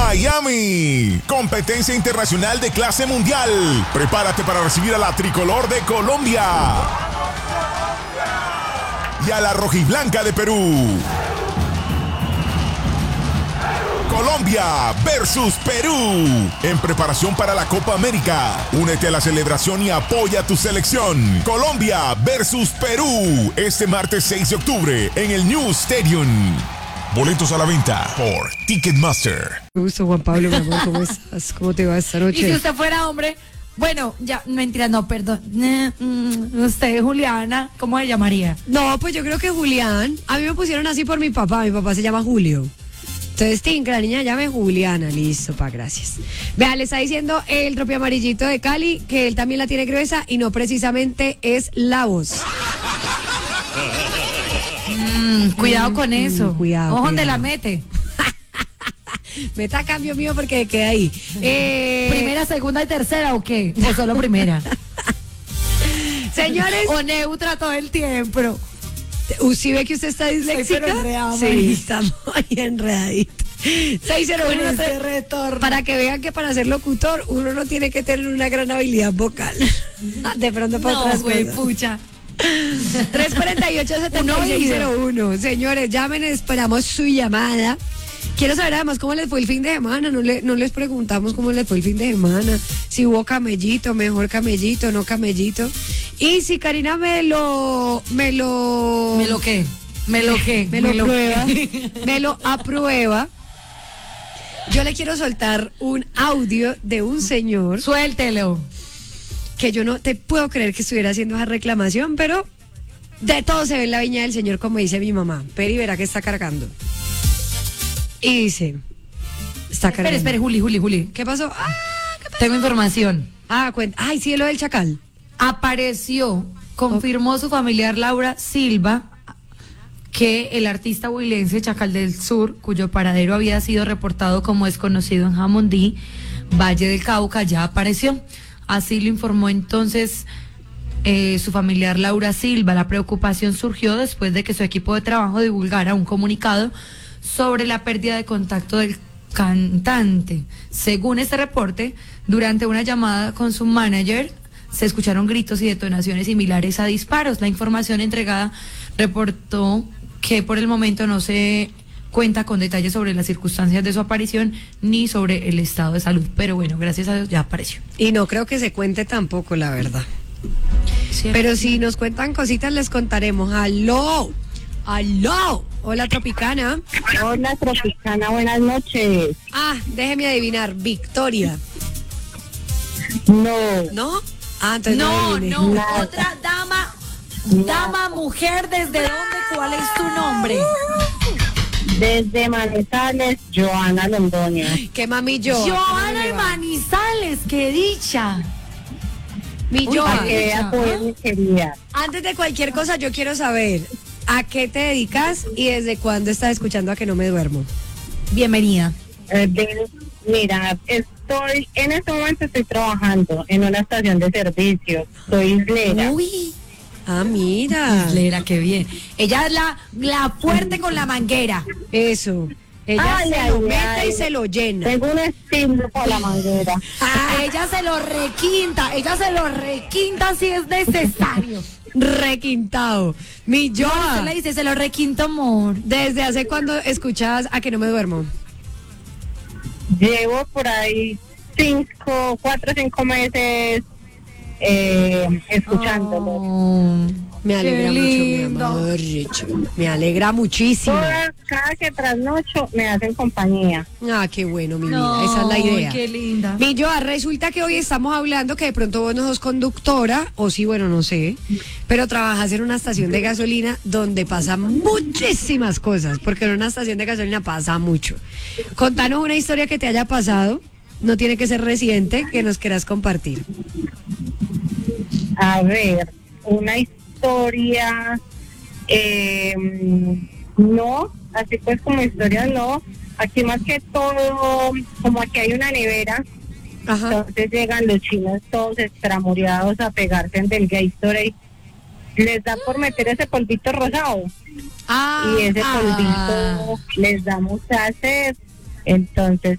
Miami. Competencia internacional de clase mundial. Prepárate para recibir a la tricolor de Colombia y a la rojiblanca de Perú. Colombia versus Perú, en preparación para la Copa América. Únete a la celebración y apoya a tu selección. Colombia versus Perú, este martes 6 de octubre en el New Stadium. Boletos a la venta por Ticketmaster. Me gusta, Juan Pablo, mi amor, ¿cómo estás? ¿Cómo te va esta noche? Y si usted fuera hombre, bueno, ya, mentira, no, perdón. Usted, Juliana, ¿cómo se llamaría? No, pues yo creo que Julián. A mí me pusieron así por mi papá se llama Julio. Entonces, Tinka, la niña llame Juliana, listo, gracias. Vea, le está diciendo el tropi amarillito de Cali que él también la tiene gruesa y no precisamente es la voz. Cuidado con eso. Cuidado. Ojo donde cuidado. la mete. Meta a cambio mío porque queda ahí. ¿Primera, segunda y tercera o qué? ¿O solo primera? Señores. O neutra todo el tiempo. ¿Sí ve que usted está disléxica? pero enredada, Sí, Mari. estamos ahí enredaditos. 601 Con ese retorno. para que vean que para ser locutor uno no tiene que tener una gran habilidad vocal. De pronto para No, otras güey, cosas. pucha. 348-7601. Señores, llamen, esperamos su llamada. Quiero saber además cómo les fue el fin de semana. No les preguntamos cómo les fue el fin de semana. Si hubo camellito, mejor camellito, no camellito. Y si Karina me lo qué? me lo aprueba. Yo le quiero soltar un audio de un señor Suéltelo. que yo no te puedo creer que estuviera haciendo esa reclamación, pero de todo se ve en la viña del señor, como dice mi mamá. Peri verá que está cargando. Y dice, está cargando. Espere, Juli. ¿Qué pasó? Tengo información. Cuenta. Ay, sí, lo del chacal. Apareció, confirmó su familiar Laura Silva que el artista huilense Chacal del Sur, cuyo paradero había sido reportado como desconocido en Jamundí, Valle del Cauca, ya apareció. Así lo informó entonces su familiar Laura Silva. La preocupación surgió después de que su equipo de trabajo divulgara un comunicado sobre la pérdida de contacto del cantante. Según este reporte, durante una llamada con su manager, se escucharon gritos y detonaciones similares a disparos. La información entregada reportó que por el momento no se cuenta con detalles sobre las circunstancias de su aparición ni sobre el estado de salud. Pero bueno, gracias a Dios ya apareció. Y no creo que se cuente tampoco, la verdad. ¿Cierto? Pero si nos cuentan cositas, les contaremos. ¡Aló! Hola, Tropicana. Hola, Tropicana, buenas noches. Déjeme adivinar. Victoria. No, ¿No? Entonces No, adiviné. Nada. otra dama, mujer, ¿desde dónde? ¿Cuál es tu nombre? desde Manizales, Joana Londoño. ¿Qué mami yo? Joana de Manizales, qué dicha. Mi Uy, Joa. Para que vea, pues, mi querida. Antes de cualquier cosa, yo quiero saber a qué te dedicas y desde cuándo estás escuchando A Que No Me Duermo. Bienvenida. Mira, en este momento estoy trabajando en una estación de servicio. Soy islera. Uy, Mira. Islera, qué bien. Ella es la fuerte con la manguera. Eso. Ella Ay, se ay, lo mete ay. y se lo llena. Tengo un estilo para la manguera. Ella se lo requinta si es necesario. Requintado. Mi Usted Joa. le dice, se lo requinto, amor. ¿Desde hace cuándo escuchas A Que No Me Duermo? Llevo por ahí 4 o 5 meses escuchándolo. Oh, Me alegra qué mucho, mi lindo. amor. Richo. Me alegra muchísimo. Cada que trasnocho me hacen compañía. Qué bueno, mi vida. Esa es la idea. Qué linda. Mi Joa, resulta que hoy estamos hablando que de pronto vos no sos conductora, o sí, bueno, no sé, pero trabajas en una estación de gasolina donde pasan muchísimas cosas, porque en una estación de gasolina pasa mucho. Contanos una historia que te haya pasado, no tiene que ser reciente, que nos quieras compartir. A ver, una historia, no, así pues como historia no. Aquí más que todo, como aquí hay una nevera, Ajá. entonces llegan los chinos todos extramureados a pegarse en del Gatorade. Les da por meter ese polvito rosado y ese polvito les da mucha sed. Entonces